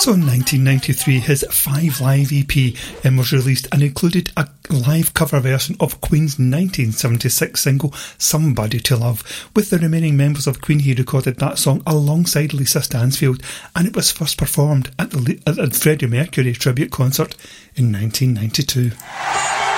So in 1993, his 5 Live EP was released and included a live cover version of Queen's 1976 single Somebody to Love. With the remaining members of Queen, he recorded that song alongside Lisa Stansfield, and it was first performed at the Freddie Mercury tribute concert in 1992.